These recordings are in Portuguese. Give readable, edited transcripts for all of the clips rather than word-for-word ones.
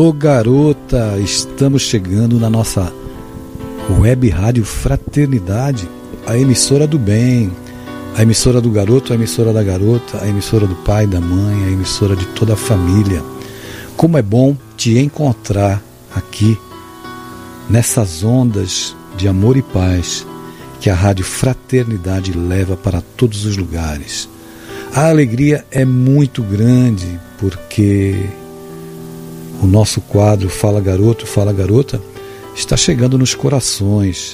Ô garota, estamos chegando na nossa web rádio Fraternidade, a emissora do bem, a emissora do garoto, a emissora da garota, a emissora do pai, da mãe, a emissora de toda a família. Como é bom te encontrar aqui, nessas ondas de amor e paz que a rádio Fraternidade leva para todos os lugares. A alegria é muito grande porque o nosso quadro Fala Garoto, Fala Garota está chegando nos corações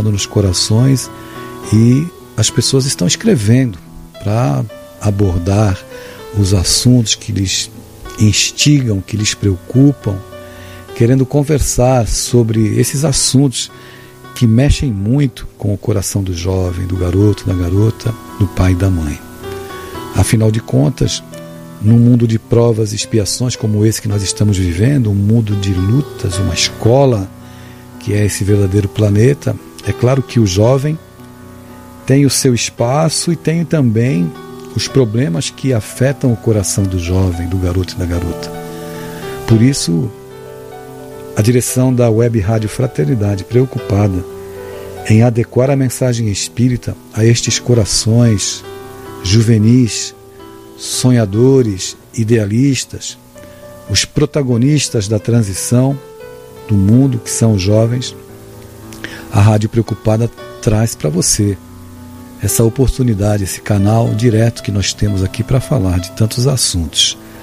e as pessoas estão escrevendo para abordar os assuntos que lhes instigam, que lhes preocupam, querendo conversar sobre esses assuntos que mexem muito com o coração do jovem, do garoto, da garota, do pai e da mãe. Afinal de contas, num mundo de provas e expiações como esse que nós estamos vivendo, um mundo de lutas, uma escola que é esse verdadeiro planeta, é claro que o jovem tem o seu espaço e tem também os problemas que afetam o coração do jovem, do garoto e da garota. Por isso, a direção da Web Rádio Fraternidade, preocupada em adequar a mensagem espírita a estes corações juvenis, sonhadores, idealistas, os protagonistas da transição do mundo, que são os jovens, a Rádio Preocupada traz para você essa oportunidade, esse canal direto que nós temos aqui para falar de tantos assuntos.